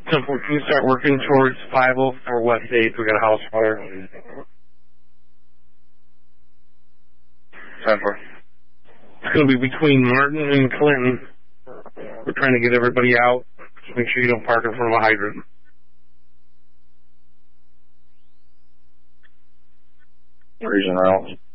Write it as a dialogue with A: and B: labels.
A: So can you start working towards 504 West 8th? We got a house fire.
B: 10-4.
A: It's going to be between Martin and Clinton. We're trying to get everybody out. Just make sure you don't park in front of a hydrant.
B: Region route.